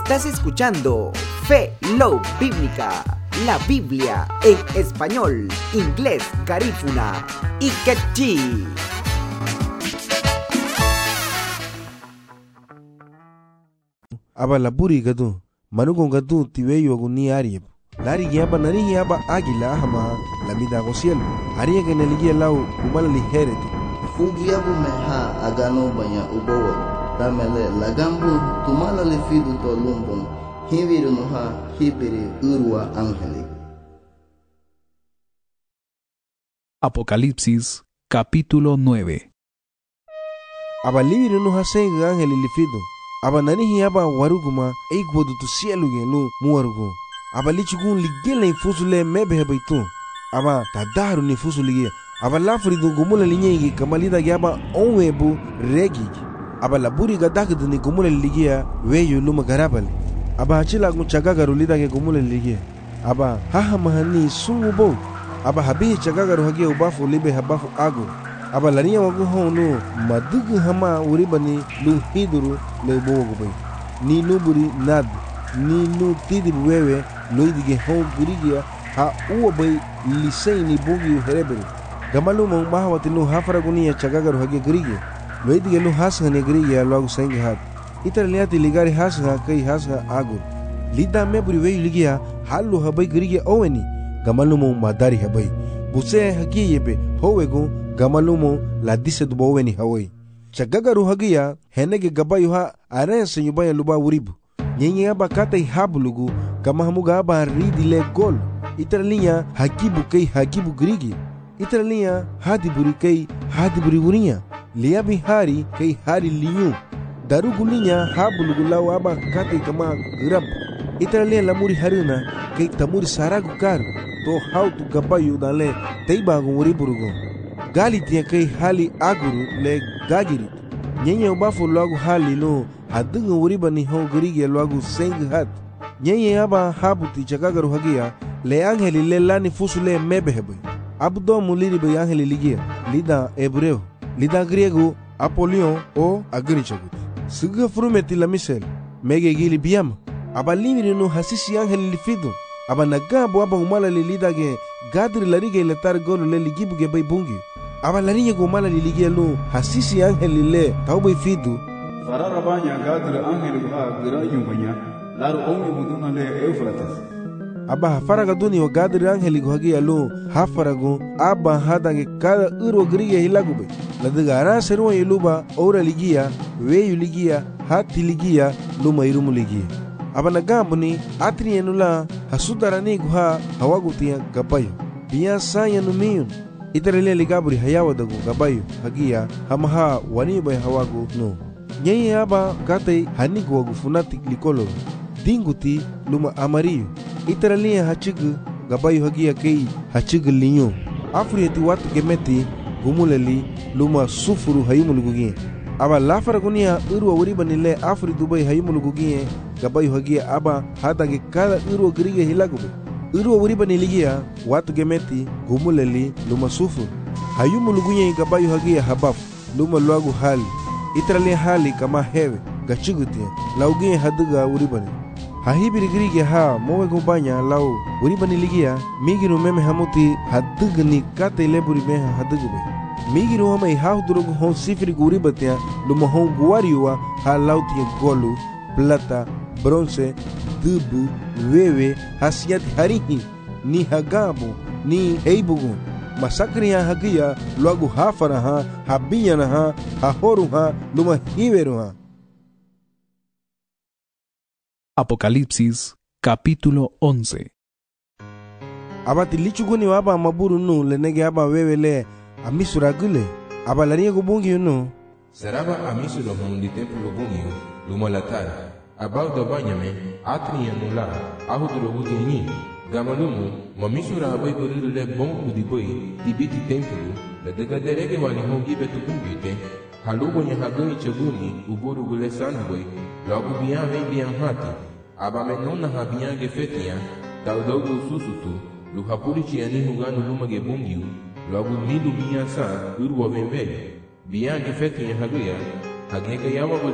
Estás escuchando Fe Love Bíblica, la Biblia en español, inglés, garífuna y quechí. Aba laburi gadu, manugon gadu tiweyo aguni arieb. Lari yaba nari yaba agila hama lamida gosiel. Aria que neligia lau umala lihereti. Fugiabu meha agano banya ubowo. Tamele lagambu tumala lefidu to lumbum. Hiviru noha hibiri urua angeli. Apocalipsis capítulo 9. Aba liviru noha senga angeli lifidu. Aba nani yaba waruguma eikwodu tu cielo genu muwarugu. Aba lichugun ligela infusule mebe hebaitu. Aba tadaru ni fusulige. Aba lafridu gumula linyegi kamalida yaba onwebu regigi. Aba laburi gadakdu ni gumula ligia weyu luma garabali. Aba hachila chagagaru lida ke gumula ligia. Aba haha mahani sungu bo. Aba habihi chagagaru hagia ubafu libe habafu agu. Aba lariya wagu honu madugu hama uribani lu hiduru lebo wagubai. Ni nuburi nad. Ni nu tidi wewe loidige hon gurigia ha uwabai lisei ni bugi hereberi. Gamalu mong mahawati nu hafaragunia chagagaru hagia gurigia. Loidige lu hasga ni gurigia loagu saingi had. Itaraliati ligari hasga kai hasga agur. Lida meburi weyu ligia halu habai gurigia oweni. Gamalu mong madari habai. Buse hagia yebe howegu gamalu mong ladise duba oweni hawai. Chagagaru hagia henege gabayu ha arense nyubaya luba uribu. Nyenye aba katai habulugu kama hamuga aba ridile gol. Itaralinya hakibu kai hakibu grigi. Itaralinya hadiburi kai hadiburi urinya. Liabi hari kai hari linyu. Darugulinya habulugu lau aba katai kama grab. Itaralinya lamuri harina kai tamuri saragu kar. To hautu gabayu dale teibagu uriburugu. Galitia kai hali aguru le gagirit. Nyenye ubafu lagu hali no hadunga uriba ni hon gurigi lagu seng hat. Nyenye aba habuti chagagaru hagia le angeli le lani fusu le mebehebe. Abdo muliri be angeli ligia lida hebreo lida griego Apolion o agrichagut. Suga frumeti la misel mege gili biam. Aba limiri no hasisi angeli lifidu. Aba nagabu aba umala li lida ge gadri larige le tar golu le ligibu ge bay bungi. Aba larinya gumala li ligia lu hasisi angeli le taubai fidu. Farara banya gadre angeli ha gira yumbanya laru ongi muduna le Eufrates. Aba hafaraga duni wa gadre angeli guhagi alu hafaragu aba hadange kada uro griya hilagube. Ladiga ara seruwa iluba ora ligia weyu ligia hati ligia luma irumu ligia. Aba nagambuni atri enula hasudarani guha hawagutia gabayo. Biya saya numiyun. Itarele ligaburi hayawadagu gabayo hagia hamaha waniba hawagu no. Nyenye aba katai hanigu wagu funati likolo. Dinguti luma amarillo. Itaralia hachigu gabayu hagia kei hachigu linyo. Afrieti watu gemeti gumuleli luma sufuru hayumulugugie. Aba lafaragunia urwa uriba nile Afri Dubai hayumulugugie gabayu hagia aba hadange kada urwa grige hilagube. Urwa uriba niligia watu gemeti gumuleli luma sufuru. Hayumulugugie gabayu hagia habafu luma luagu hali. Itaralia hali kama hewe gachigutia laugie haduga uribani hahibiri grige ha mowe gubanya lau uribani ligia migiru meme hamuti hadugni kate leburi meha hadugbe migiru hama hahudurugu hon sifiri guribatia luma hon guariwa ha lautia golu plata bronze dubu wewe hasiati harihi ni hagabu ni heibugu masakriya hagia luagu hafara ha habiyana ha hahoru ha luma hiveru ha. Apocalipsis capítulo 11. Abati lichuguni waba maburu nu lenege aba wewe le amisura gule aba lariya gubungi nu seraba amisura hundi templo bungi luma latara abau da banyame atriya nula ahuduro gudini Gamalumu, mamisura abai goriru le bon udiboi, tibiti tempulu, le degaderege wani hongi betu kumbite, halubo nya hagani chaguni, uburu gule sanboi, logo biyan vei biyan hati, abamenona habiyan gefetia, taudogo susutu, luhapuri chiani huganu luma ge bungiu, logo midu biyan sa, urwa venvei, biyan gefetia haguya, hagega yawa